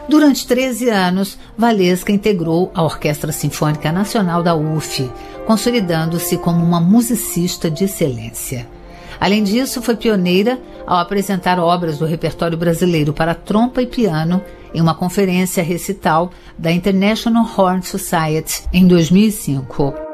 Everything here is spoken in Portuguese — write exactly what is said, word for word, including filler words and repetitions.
Durante treze anos, Valesca integrou a Orquestra Sinfônica Nacional da U F, consolidando-se como uma musicista de excelência. Além disso, foi pioneira ao apresentar obras do repertório brasileiro para trompa e piano em uma conferência recital da International Horn Society em dois mil e cinco.